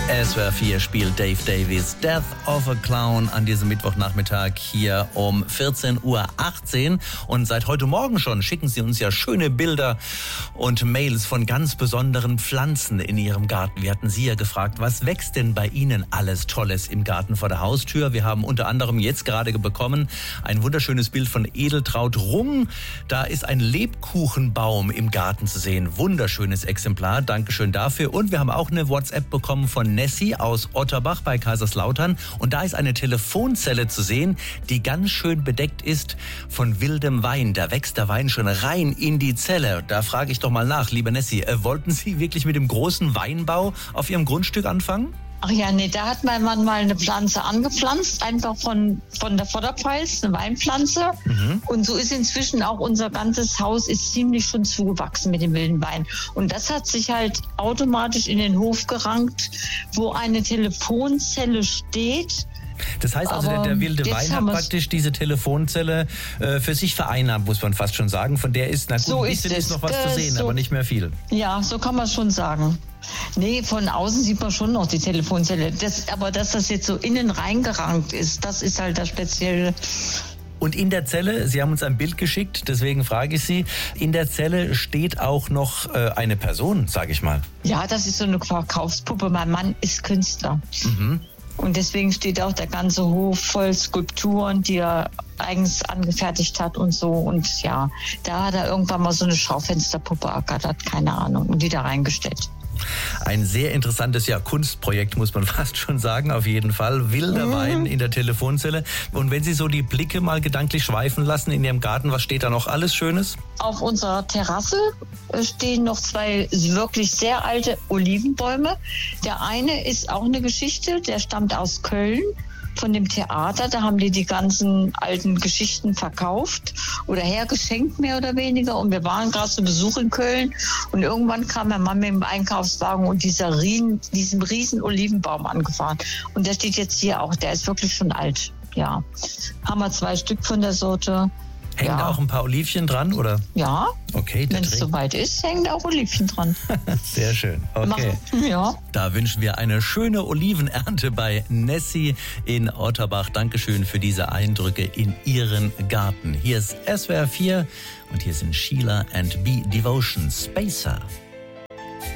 SWR 4 spielt Dave Davies Death of a Clown an diesem Mittwochnachmittag hier um 14:18 Uhr. Und seit heute Morgen schon schicken Sie uns ja schöne Bilder und Mails von ganz besonderen Pflanzen in Ihrem Garten. Wir hatten Sie ja gefragt, was wächst denn bei Ihnen alles Tolles im Garten vor der Haustür? Wir haben unter anderem jetzt gerade bekommen ein wunderschönes Bild von Edeltraud Rung. Da ist ein Lebkuchenbaum im Garten zu sehen. Wunderschönes Exemplar. Dankeschön dafür. Und wir haben auch eine WhatsApp bekommen von Nessie aus Otterbach bei Kaiserslautern. Und da ist eine Telefonzelle zu sehen, die ganz schön bedeckt ist von wildem Wein. Da wächst der Wein schon rein in die Zelle. Da frage ich doch mal nach, liebe Nessie, wollten Sie wirklich mit dem großen Weinbau auf Ihrem Grundstück anfangen? Ach ja, nee, da hat mein Mann mal eine Pflanze angepflanzt, einfach von der Vorderpfalz, eine Weinpflanze. Und so ist inzwischen auch unser ganzes Haus ist ziemlich schon zugewachsen mit dem wilden Wein. Und das hat sich halt automatisch in den Hof gerankt, wo eine Telefonzelle steht. Das heißt also, der wilde Wein hat praktisch diese Telefonzelle für sich vereinnahmt, muss man fast schon sagen. Von der ist, na gut, so ein bisschen ist noch was zu sehen, so, aber nicht mehr viel. Ja, so kann man schon sagen. Nee, von außen sieht man schon noch die Telefonzelle. Aber dass das jetzt so innen reingerankt ist, das ist halt das Spezielle. Und in der Zelle, Sie haben uns ein Bild geschickt, deswegen frage ich Sie, in der Zelle steht auch noch eine Person, sage ich mal. Ja, das ist so eine Verkaufspuppe. Mein Mann ist Künstler. Und deswegen steht auch der ganze Hof voll Skulpturen, die er eigens angefertigt hat und so. Und ja, da hat er irgendwann mal so eine Schaufensterpuppe ergattert, keine Ahnung, und die da reingestellt. Ein sehr interessantes Kunstprojekt, muss man fast schon sagen, auf jeden Fall. Wilder Wein in der Telefonzelle. Und wenn Sie so die Blicke mal gedanklich schweifen lassen in Ihrem Garten, was steht da noch alles Schönes? Auf unserer Terrasse stehen noch zwei wirklich sehr alte Olivenbäume. Der eine ist auch eine Geschichte, der stammt aus Köln. Von dem Theater, da haben die ganzen alten Geschichten verkauft oder hergeschenkt, mehr oder weniger. Und wir waren gerade zu Besuch in Köln und irgendwann kam mein Mann mit dem Einkaufswagen und diesem riesen Olivenbaum angefahren. Und der steht jetzt hier auch, der ist wirklich schon alt. Ja, haben wir 2 Stück von der Sorte. Hängen da auch ein paar Olivchen dran, oder? Ja, okay, wenn es soweit ist, hängen da auch Olivchen dran. Sehr schön, okay. Ja. Da wünschen wir eine schöne Olivenernte bei Nessie in Otterbach. Dankeschön für diese Eindrücke in Ihren Garten. Hier ist SWR 4 und hier sind Sheila and B. Devotion Spacer.